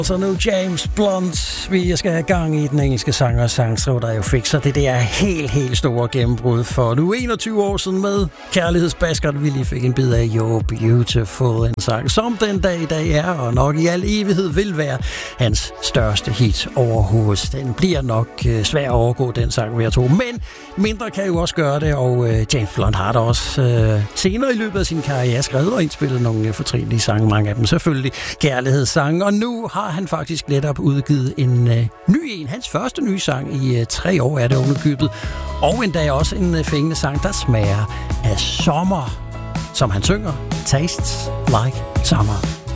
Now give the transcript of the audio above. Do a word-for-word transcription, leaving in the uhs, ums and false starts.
Så nu James Blunt, vi skal have gang i den engelske sanger Sangstro, der jo fik sig det der helt, helt store gennembrud for nu enogtyve år siden med Kærlighedsbaskeren. Vi lige fik en bid af You're Beautiful, en sang som den dag i dag er, og nok i al evighed vil være hans største hit overhovedet. Den bliver nok øh, svær at overgå, den sang, vil jeg tro. Men mindre kan jo også gøre det, og øh, James Blunt har da også øh, senere i løbet af sin karriere skrevet og indspillet nogle øh, fortrinlige sange, mange af dem selvfølgelig kærlighedssange, og nu har han faktisk netop udgivet en øh, ny en, hans første nye sang i øh, tre år er det underkøbet, og endda også en øh, fængende sang, der smager af sommer, som han synger, Tastes Like Summer.